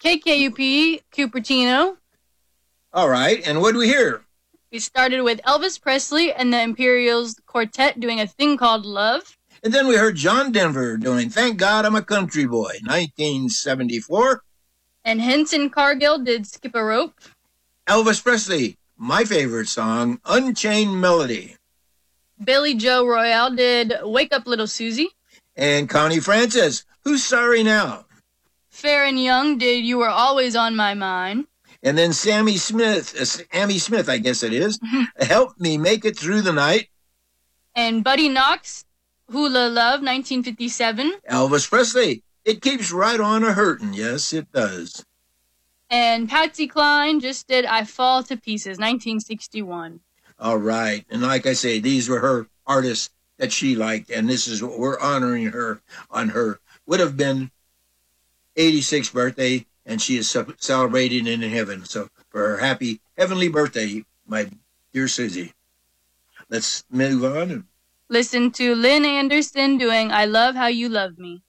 KKUP, Cupertino. All right, and what do we hear? We started with Elvis Presley and the Imperials Quartet doing A Thing Called Love. And then we heard John Denver doing Thank God I'm a Country Boy, 1974. And Henson Cargill did Skip a Rope. Elvis Presley, my favorite song, Unchained Melody. Billy Joe Royale did Wake Up Little Susie. And Connie Francis, Who's Sorry Now? Fair and Young did You Were Always on My Mind. And then Amy Smith, I guess it is, Help Me Make It Through the Night. And Buddy Knox, Hula Love, 1957. Elvis Presley, It Keeps Right On a Hurtin'. Yes, it does. And Patsy Cline just did I Fall to Pieces, 1961. All right. And like I say, these were her artists that she liked, and this is what we're honoring her on her would have been 86th birthday, and she is celebrating in heaven. So for her happy heavenly birthday, my dear Susie. Let's move on. Listen to Lynn Anderson doing I Love How You Love Me.